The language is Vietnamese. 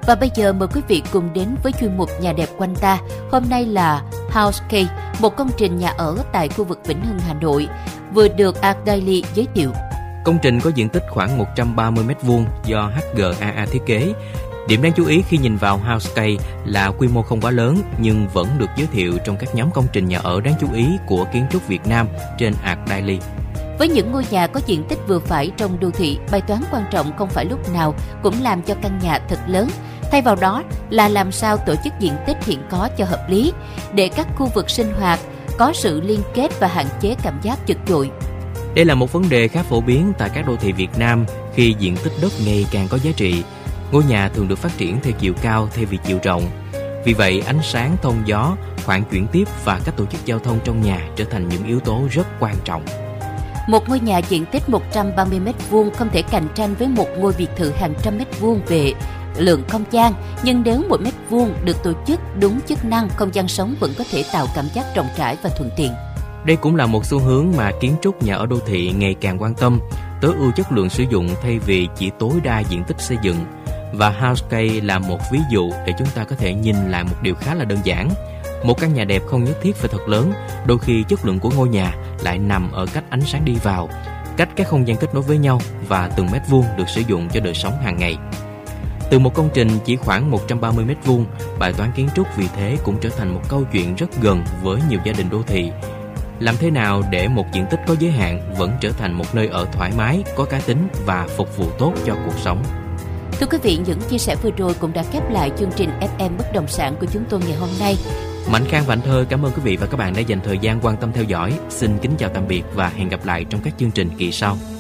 Và bây giờ mời quý vị cùng đến với chuyên mục Nhà đẹp quanh ta. Hôm nay là House K, một công trình nhà ở tại khu vực Vĩnh Hưng, Hà Nội, vừa được Art Daily giới thiệu. Công trình có diện tích khoảng 130 m2 do HGAA thiết kế. Điểm đáng chú ý khi nhìn vào House K là quy mô không quá lớn nhưng vẫn được giới thiệu trong các nhóm công trình nhà ở đáng chú ý của kiến trúc Việt Nam trên Art Daily. Với những ngôi nhà có diện tích vừa phải trong đô thị, bài toán quan trọng không phải lúc nào cũng làm cho căn nhà thật lớn. Thay vào đó là làm sao tổ chức diện tích hiện có cho hợp lý, để các khu vực sinh hoạt có sự liên kết và hạn chế cảm giác chật chội. Đây là một vấn đề khá phổ biến tại các đô thị Việt Nam khi diện tích đất ngày càng có giá trị. Ngôi nhà thường được phát triển theo chiều cao thay vì chiều rộng. Vì vậy, ánh sáng, thông gió, khoảng chuyển tiếp và cách tổ chức giao thông trong nhà trở thành những yếu tố rất quan trọng. Một ngôi nhà diện tích 130 m2 không thể cạnh tranh với một ngôi biệt thự hàng trăm m2 về lượng không gian, nhưng nếu một m2 được tổ chức đúng chức năng, không gian sống vẫn có thể tạo cảm giác rộng rãi và thuận tiện. Đây cũng là một xu hướng mà kiến trúc nhà ở đô thị ngày càng quan tâm, tối ưu chất lượng sử dụng thay vì chỉ tối đa diện tích xây dựng. Và House K là một ví dụ để chúng ta có thể nhìn lại một điều khá là đơn giản. Một căn nhà đẹp không nhất thiết phải thật lớn, đôi khi chất lượng của ngôi nhà lại nằm ở cách ánh sáng đi vào, cách các không gian kết nối với nhau và từng mét vuông được sử dụng cho đời sống hàng ngày. Từ một công trình chỉ khoảng 130 m2, bài toán kiến trúc vì thế cũng trở thành một câu chuyện rất gần với nhiều gia đình đô thị. Làm thế nào để một diện tích có giới hạn vẫn trở thành một nơi ở thoải mái, có cá tính và phục vụ tốt cho cuộc sống? Thưa quý vị, những chia sẻ vừa rồi cũng đã khép lại chương trình FM Bất động sản của chúng tôi ngày hôm nay. Mạnh Khang và Anh Thơ cảm ơn quý vị và các bạn đã dành thời gian quan tâm theo dõi. Xin kính chào tạm biệt và hẹn gặp lại trong các chương trình kỳ sau.